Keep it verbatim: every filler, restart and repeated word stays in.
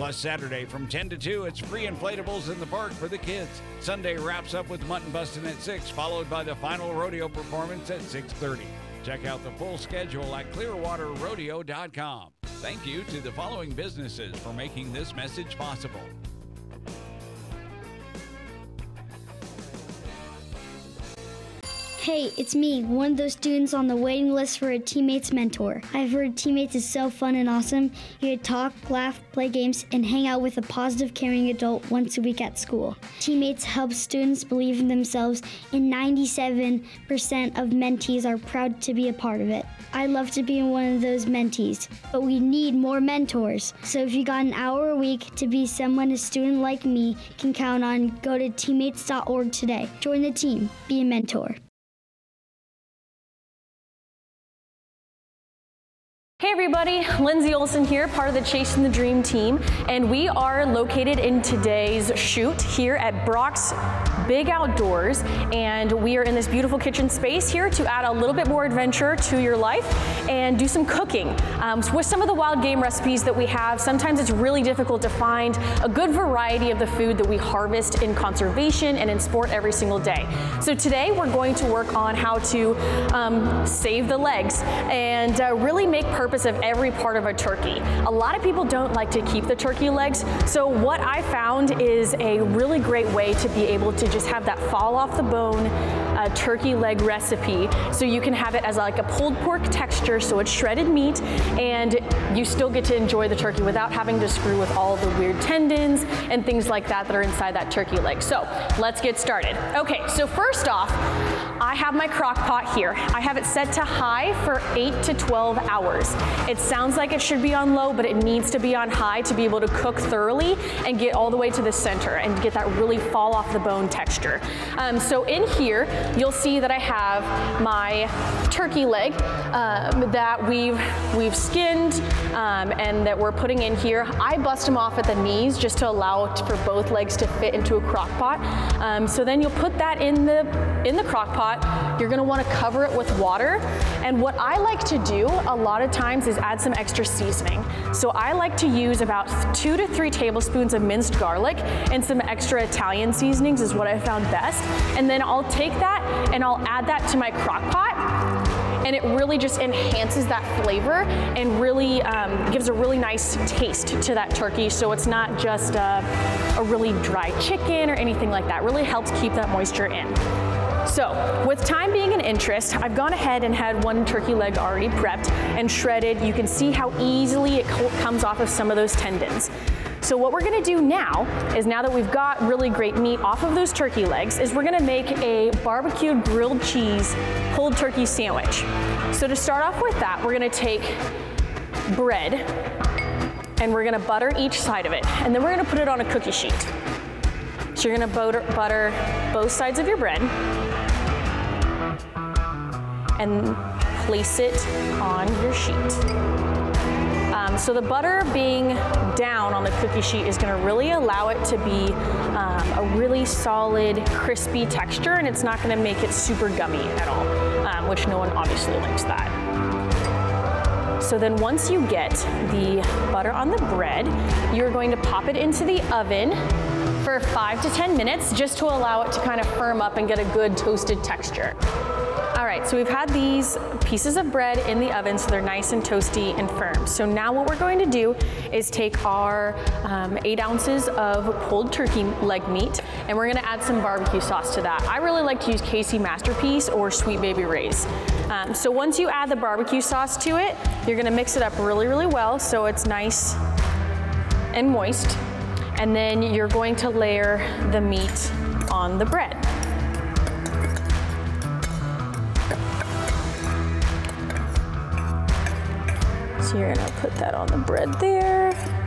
Plus, Saturday from ten to two, it's free inflatables in the park for the kids. Sunday wraps up with mutton busting at six, followed by the final rodeo performance at six thirty. Check out the full schedule at clearwater rodeo dot com. Thank you to the following businesses for making this message possible. Hey, it's me, one of those students on the waiting list for a Teammates mentor. I've heard Teammates is so fun and awesome. You get to talk, laugh, play games, and hang out with a positive, caring adult once a week at school. Teammates helps students believe in themselves, and ninety-seven percent of mentees are proud to be a part of it. I'd love to be one of those mentees, but we need more mentors. So if you got an hour a week to be someone a student like me can count on, go to teammates dot org today. Join the team. Be a mentor. Hey everybody, Lindsay Olson here, part of the Chasing the Dream team, and we are located in today's shoot here at Brock's Big Outdoors, and we are in this beautiful kitchen space here to add a little bit more adventure to your life and do some cooking. Um, so with some of the wild game recipes that we have, sometimes it's really difficult to find a good variety of the food that we harvest in conservation and in sport every single day. So today we're going to work on how to um, save the legs and uh, really make purpose of every part of a turkey. A lot of people don't like to keep the turkey legs, so what I found is a really great way to be able to just have that fall off the bone uh, turkey leg recipe, so you can have it as like a pulled pork texture, so it's shredded meat, and you still get to enjoy the turkey without having to screw with all the weird tendons and things like that that are inside that turkey leg. So let's get started. Okay, so first off, I have my crock pot here. I have it set to high for eight to twelve hours. It sounds like it should be on low, but it needs to be on high to be able to cook thoroughly and get all the way to the center and get that really fall off the bone texture. Um, so in here, you'll see that I have my turkey leg um, that we've, we've skinned um, and that we're putting in here. I bust them off at the knees just to allow it for both legs to fit into a crock pot. Um, so then you'll put that in the, in the crock pot. You're gonna wanna cover it with water. And what I like to do a lot of times is add some extra seasoning. So I like to use about two to three tablespoons of minced garlic and some extra Italian seasonings is what I found best. And then I'll take that and I'll add that to my crock pot, and it really just enhances that flavor and really um, gives a really nice taste to that turkey, so it's not just a, a really dry chicken or anything like that. It really helps keep that moisture in. So, with time being an interest, I've gone ahead and had one turkey leg already prepped and shredded. You can see how easily it comes off of some of those tendons. So what we're gonna do now is, now that we've got really great meat off of those turkey legs, is we're gonna make a barbecued grilled cheese pulled turkey sandwich. So to start off with that, we're gonna take bread and we're gonna butter each side of it, and then we're gonna put it on a cookie sheet. So you're gonna butter, butter both sides of your bread and place it on your sheet. Um, so the butter being down on the cookie sheet is gonna really allow it to be um, a really solid, crispy texture, and it's not gonna make it super gummy at all, um, which no one obviously likes that. So then once you get the butter on the bread, you're going to pop it into the oven for five to ten minutes, just to allow it to kind of firm up and get a good toasted texture. All right, so we've had these pieces of bread in the oven, so they're nice and toasty and firm. So now what we're going to do is take our um, eight ounces of pulled turkey leg meat, and we're gonna add some barbecue sauce to that. I really like to use Casey Masterpiece or Sweet Baby Ray's. Um, so once you add the barbecue sauce to it, you're gonna mix it up really, really well so it's nice and moist. And then you're going to layer the meat on the bread. So you're gonna put that on the bread there.